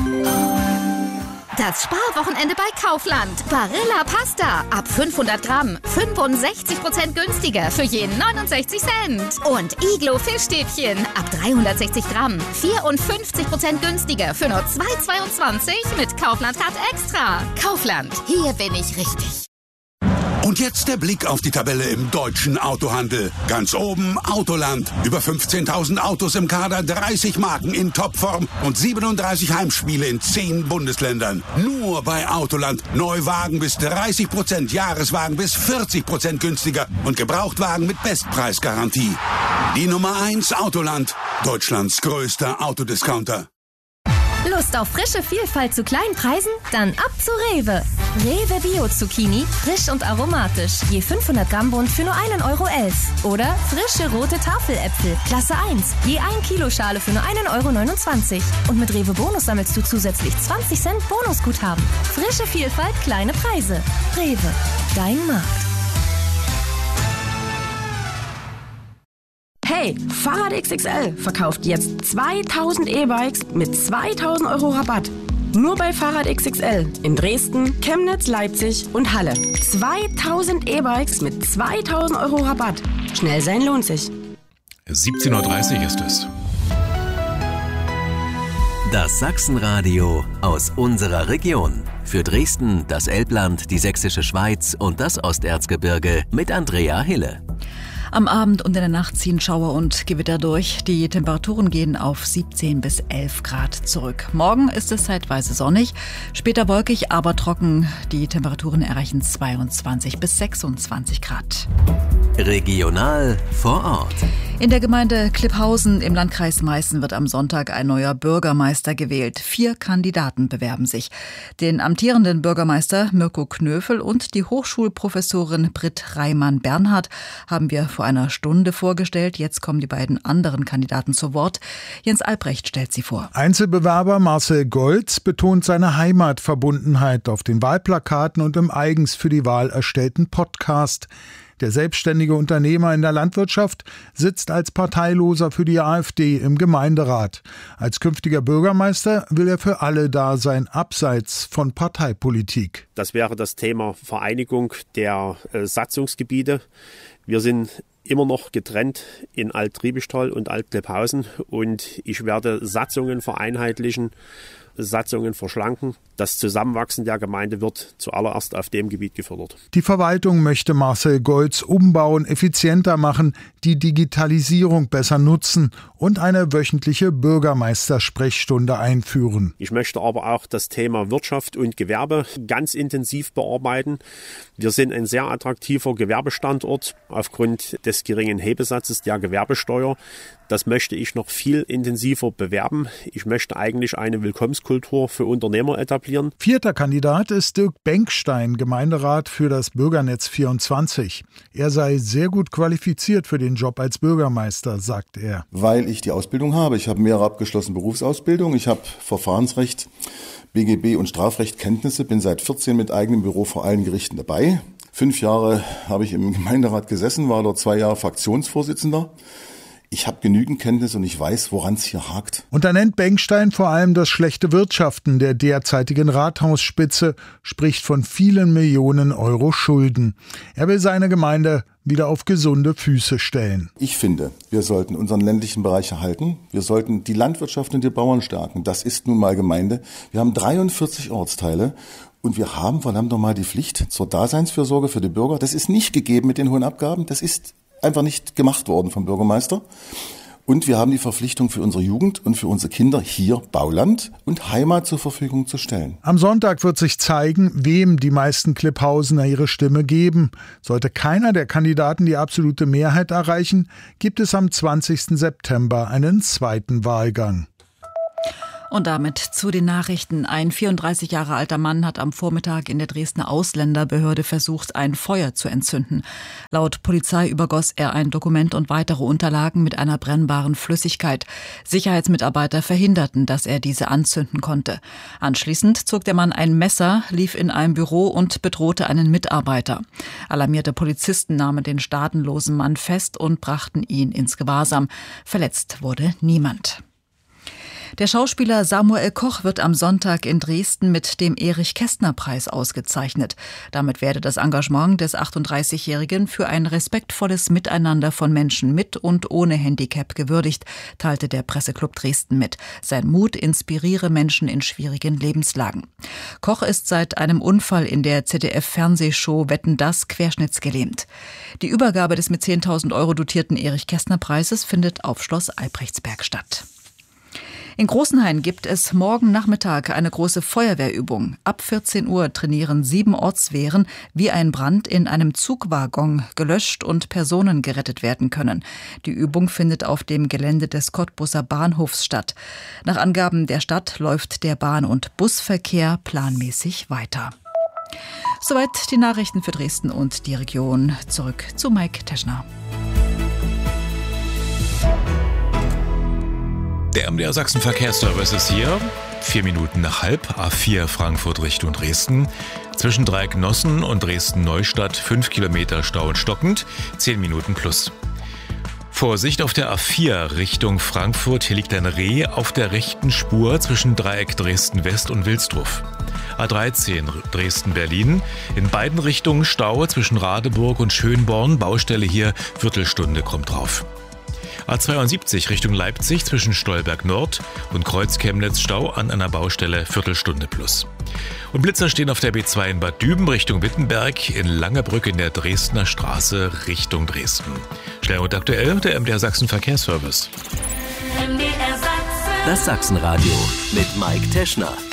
Das Sparwochenende bei Kaufland. Barilla Pasta. Ab 500 Gramm. 65% günstiger für jeden 69 Cent. Und Iglo Fischstäbchen. Ab 360 Gramm. 54% günstiger für nur 2,22 mit Kaufland Card Extra. Kaufland. Hier bin ich richtig. Und jetzt der Blick auf die Tabelle im deutschen Autohandel. Ganz oben Autoland. Über 15.000 Autos im Kader, 30 Marken in Topform und 37 Heimspiele in 10 Bundesländern. Nur bei Autoland. Neuwagen bis 30%, Jahreswagen bis 40% günstiger und Gebrauchtwagen mit Bestpreisgarantie. Die Nummer 1 Autoland. Deutschlands größter Autodiscounter. Lust auf frische Vielfalt zu kleinen Preisen? Dann ab zu Rewe. Rewe Bio Zucchini, frisch und aromatisch. Je 500 Gramm Bund für nur 1,11 €. Oder frische rote Tafeläpfel, Klasse 1. Je 1 Kilo Schale für nur 1,29 €. Und mit Rewe Bonus sammelst du zusätzlich 20 Cent Bonusguthaben. Frische Vielfalt, kleine Preise. Rewe, dein Markt. Hey, Fahrrad XXL verkauft jetzt 2000 E-Bikes mit 2000 € Rabatt. Nur bei Fahrrad XXL in Dresden, Chemnitz, Leipzig und Halle. 2000 E-Bikes mit 2000 € Rabatt. Schnell sein lohnt sich. 17:30 Uhr ist es. Das Sachsenradio aus unserer Region. Für Dresden, das Elbland, die Sächsische Schweiz und das Osterzgebirge mit Andrea Hille. Am Abend und in der Nacht ziehen Schauer und Gewitter durch. Die Temperaturen gehen auf 17 bis 11 Grad zurück. Morgen ist es zeitweise sonnig, später wolkig, aber trocken. Die Temperaturen erreichen 22 bis 26 Grad. Regional vor Ort. In der Gemeinde Klipphausen im Landkreis Meißen wird am Sonntag ein neuer Bürgermeister gewählt. 4 Kandidaten bewerben sich. Den amtierenden Bürgermeister Mirko Knöfel und die Hochschulprofessorin Britt Reimann-Bernhard haben wir vor einer Stunde vorgestellt. Jetzt kommen die beiden anderen Kandidaten zu Wort. Jens Albrecht stellt sie vor. Einzelbewerber Marcel Goltz betont seine Heimatverbundenheit auf den Wahlplakaten und im eigens für die Wahl erstellten Podcast. Der selbstständige Unternehmer in der Landwirtschaft sitzt als Parteiloser für die AfD im Gemeinderat. Als künftiger Bürgermeister will er für alle da sein, abseits von Parteipolitik. Das wäre das Thema Vereinigung der Satzungsgebiete. Wir sind immer noch getrennt in Alt-Triebischtal und Alt-Klipphausen und ich werde Satzungen vereinheitlichen, Satzungen verschlanken. Das Zusammenwachsen der Gemeinde wird zuallererst auf dem Gebiet gefördert. Die Verwaltung möchte Marcel Goltz umbauen, effizienter machen, die Digitalisierung besser nutzen und eine wöchentliche Bürgermeistersprechstunde einführen. Ich möchte aber auch das Thema Wirtschaft und Gewerbe ganz intensiv bearbeiten. Wir sind ein sehr attraktiver Gewerbestandort aufgrund des geringen Hebesatzes der Gewerbesteuer. Das möchte ich noch viel intensiver bewerben. Ich möchte eigentlich eine Willkommenskultur für Unternehmer etablieren. 4. Kandidat ist Dirk Bengstein, Gemeinderat für das Bürgernetz 24. Er sei sehr gut qualifiziert für den Job als Bürgermeister, sagt er. Weil ich die Ausbildung habe. Ich habe mehrere abgeschlossene Berufsausbildungen. Ich habe Verfahrensrecht, BGB und Strafrecht Kenntnisse. Bin seit 14 mit eigenem Büro vor allen Gerichten dabei. 5 Jahre habe ich im Gemeinderat gesessen, war dort 2 Jahre Fraktionsvorsitzender. Ich habe genügend Kenntnis und ich weiß, woran es hier hakt. Und da nennt Bengstein vor allem das schlechte Wirtschaften der derzeitigen Rathausspitze, spricht von vielen Millionen Euro Schulden. Er will seine Gemeinde wieder auf gesunde Füße stellen. Ich finde, wir sollten unseren ländlichen Bereich erhalten. Wir sollten die Landwirtschaft und die Bauern stärken. Das ist nun mal Gemeinde. Wir haben 43 Ortsteile. Und wir haben verdammt nochmal die Pflicht zur Daseinsfürsorge für die Bürger. Das ist nicht gegeben mit den hohen Abgaben. Das ist einfach nicht gemacht worden vom Bürgermeister. Und wir haben die Verpflichtung für unsere Jugend und für unsere Kinder hier Bauland und Heimat zur Verfügung zu stellen. Am Sonntag wird sich zeigen, wem die meisten Klipphausener ihre Stimme geben. Sollte keiner der Kandidaten die absolute Mehrheit erreichen, gibt es am 20. September einen zweiten Wahlgang. Und damit zu den Nachrichten. Ein 34 Jahre alter Mann hat am Vormittag in der Dresdner Ausländerbehörde versucht, ein Feuer zu entzünden. Laut Polizei übergoss er ein Dokument und weitere Unterlagen mit einer brennbaren Flüssigkeit. Sicherheitsmitarbeiter verhinderten, dass er diese anzünden konnte. Anschließend zog der Mann ein Messer, lief in ein Büro und bedrohte einen Mitarbeiter. Alarmierte Polizisten nahmen den staatenlosen Mann fest und brachten ihn ins Gewahrsam. Verletzt wurde niemand. Der Schauspieler Samuel Koch wird am Sonntag in Dresden mit dem Erich-Kästner-Preis ausgezeichnet. Damit werde das Engagement des 38-Jährigen für ein respektvolles Miteinander von Menschen mit und ohne Handicap gewürdigt, teilte der Presseclub Dresden mit. Sein Mut inspiriere Menschen in schwierigen Lebenslagen. Koch ist seit einem Unfall in der ZDF-Fernsehshow Wetten, dass querschnittsgelähmt. Die Übergabe des mit 10.000 € dotierten Erich-Kästner-Preises findet auf Schloss Albrechtsberg statt. In Großenhain gibt es morgen Nachmittag eine große Feuerwehrübung. Ab 14 Uhr trainieren 7 Ortswehren, wie ein Brand in einem Zugwaggon gelöscht und Personen gerettet werden können. Die Übung findet auf dem Gelände des Cottbuser Bahnhofs statt. Nach Angaben der Stadt läuft der Bahn- und Busverkehr planmäßig weiter. Soweit die Nachrichten für Dresden und die Region. Zurück zu Mike Teschner. Der MDR Sachsen Verkehrsservice ist hier. 4 Minuten nach halb, A4 Frankfurt Richtung Dresden. Zwischen Dreiecknossen und Dresden-Neustadt 5 Kilometer Stau und stockend, 10 Minuten plus. Vorsicht auf der A4 Richtung Frankfurt. Hier liegt ein Reh auf der rechten Spur zwischen Dreieck Dresden-West und Wilsdruff. A13 Dresden-Berlin. In beiden Richtungen Stau zwischen Radeburg und Schönborn. Baustelle hier, Viertelstunde kommt drauf. A72 Richtung Leipzig zwischen Stolberg Nord und Kreuz-Chemnitz Stau an einer Baustelle, Viertelstunde plus. Und Blitzer stehen auf der B2 in Bad Düben Richtung Wittenberg, in Langerbrück in der Dresdner Straße Richtung Dresden. Schnell und aktuell der MDR Sachsen Verkehrsservice. Das Sachsenradio mit Mike Teschner.